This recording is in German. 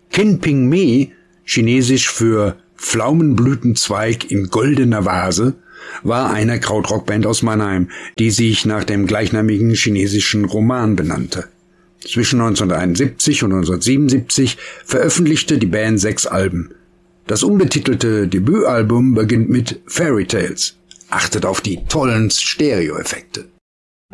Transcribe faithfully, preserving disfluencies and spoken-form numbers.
Ken Ping Me, chinesisch für Pflaumenblütenzweig in goldener Vase, war eine Krautrockband aus Mannheim, die sich nach dem gleichnamigen chinesischen Roman benannte. Zwischen neunzehnhunderteinundsiebzig und neunzehnhundertsiebenundsiebzig veröffentlichte die Band sechs Alben. Das unbetitelte Debütalbum beginnt mit Fairy Tales. Achtet auf die tollen Stereoeffekte.